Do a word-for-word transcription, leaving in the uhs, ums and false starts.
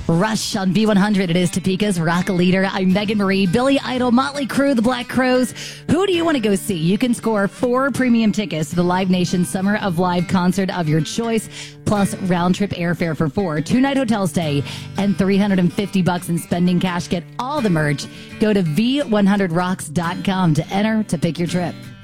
Rush on B one hundred. It is Topeka's Rock Leader. I'm Megan Marie. Billy Idol, Motley Crue, the Black Crowes. Who do you want to go see? You can score four premium tickets to the Live Nation Summer of Live concert of your choice, plus round-trip airfare for four, two-night hotel stay, and three hundred fifty bucks in spending cash. Get all the merch. Go to V one hundred rocks dot com to enter to pick your trip.